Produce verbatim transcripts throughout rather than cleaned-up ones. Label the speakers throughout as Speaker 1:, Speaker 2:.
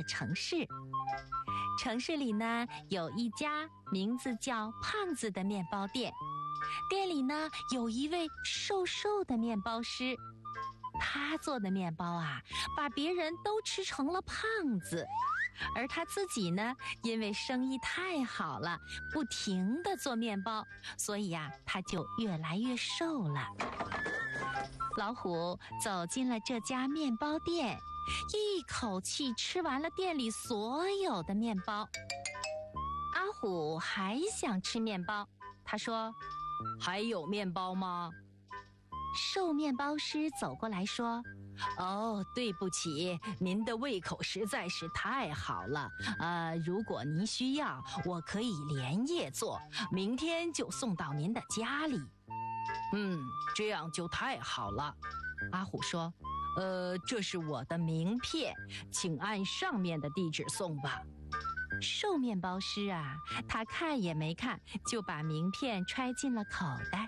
Speaker 1: 城市。城市里呢，有一家名字叫胖子的面包店，店里呢有一位瘦瘦的面包师，他做的面包啊，把别人都吃成了胖子，而他自己呢，因为生意太好了，不停地做面包，所以啊，他就越来越瘦了。老虎走进了这家面包店，一口气吃完了店里所有的面包。阿虎还想吃面包，他说：“
Speaker 2: 还有面包吗？”
Speaker 1: 瘦面包师走过来说：“
Speaker 2: 哦，对不起，您的胃口实在是太好了。呃，如果您需要，我可以连夜做，明天就送到您的家里。”嗯，这样就太好了。阿虎说：“呃，这是我的名片，请按上面的地址送吧。”
Speaker 1: 瘦面包师啊，他看也没看，就把名片揣进了口袋。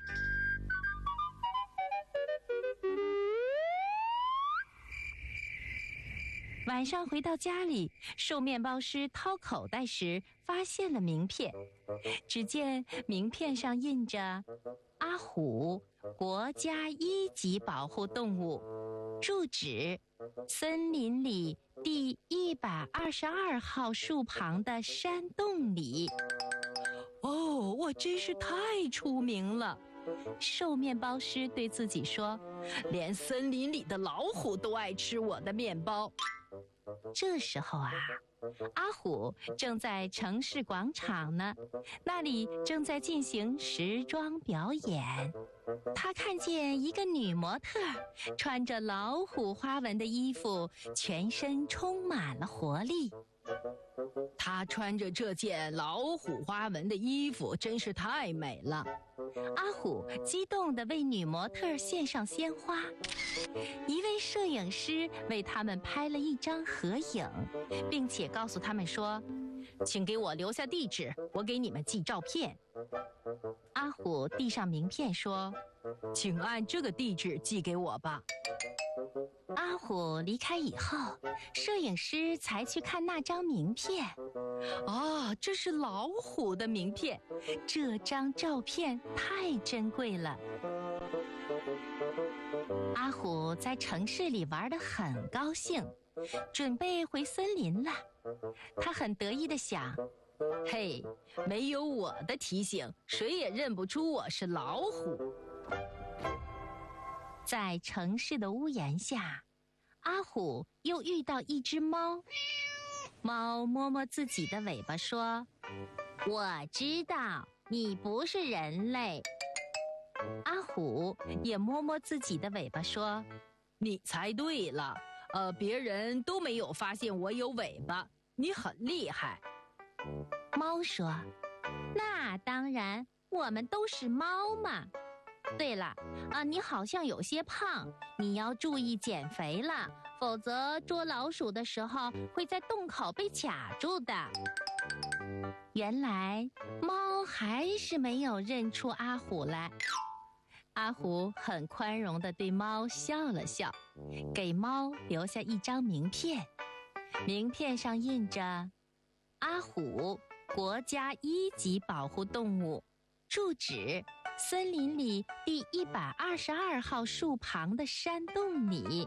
Speaker 1: 晚上回到家里，瘦面包师掏口袋时发现了名片，只见名片上印着阿虎，国家一级保护动物，住址森林里第一百二十二号树旁的山洞里。
Speaker 2: 哦，我真是太出名了。
Speaker 1: 瘦面包师对自己说：“
Speaker 2: 连森林里的老虎都爱吃我的面包。”
Speaker 1: 这时候啊，阿虎正在城市广场呢，那里正在进行时装表演。他看见一个女模特穿着老虎花纹的衣服，全身充满了活力。
Speaker 2: 她穿着这件老虎花纹的衣服真是太美了。
Speaker 1: 阿虎激动地为女模特献上鲜花，一位摄影师为他们拍了一张合影，并且告诉他们说：“
Speaker 2: 请给我留下地址，我给你们寄照片。”
Speaker 1: 阿虎递上名片说：“
Speaker 2: 请按这个地址寄给我吧。”
Speaker 1: 阿虎离开以后，摄影师才去看那张名片。
Speaker 2: 啊，这是老虎的名片，
Speaker 1: 这张照片太珍贵了。阿虎在城市里玩得很高兴，准备回森林了。他很得意地想：“
Speaker 2: 嘿，没有我的提醒，谁也认不出我是老虎。”
Speaker 1: 在城市的屋檐下，阿虎又遇到一只猫。猫摸摸自己的尾巴说：“我知道你不是人类。”阿虎也摸摸自己的尾巴说：“
Speaker 2: 你猜对了，呃，别人都没有发现我有尾巴，你很厉害。”
Speaker 1: 猫说：“那当然，我们都是猫嘛。对了，啊，你好像有些胖，你要注意减肥了，否则捉老鼠的时候会在洞口被卡住的。”原来猫还是没有认出阿虎来。阿虎很宽容地对猫笑了笑，给猫留下一张名片，名片上印着阿虎，国家一级保护动物，住址森林里第一百二十二号树旁的山洞里。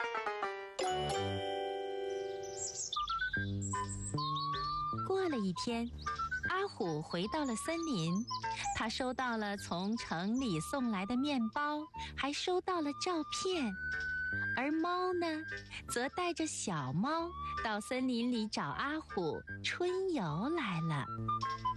Speaker 1: 过了一天，阿虎回到了森林，他收到了从城里送来的面包，还收到了照片。而猫呢，则带着小猫到森林里找阿虎春游来了。